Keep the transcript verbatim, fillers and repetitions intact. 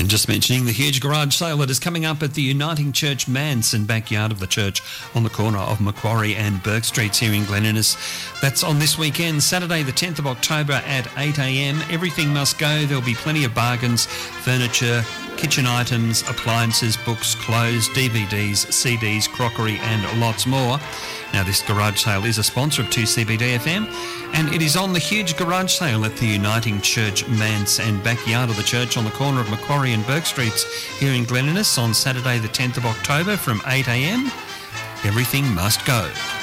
And just mentioning the huge garage sale that is coming up at the Uniting Church Manse and backyard of the church on the corner of Macquarie and Burke Streets here in Glen Innes. That's on this weekend, Saturday the tenth of October at eight a m. Everything must go. There'll be plenty of bargains, furniture, kitchen items, appliances, books, clothes, D V Ds, C Ds, crockery and lots more. Now, this garage sale is a sponsor of two C B D F M, and it is on the huge garage sale at the Uniting Church Manse and backyard of the church on the corner of Macquarie and Burke Streets here in Glen Innes on Saturday the tenth of October from eight a m. Everything must go.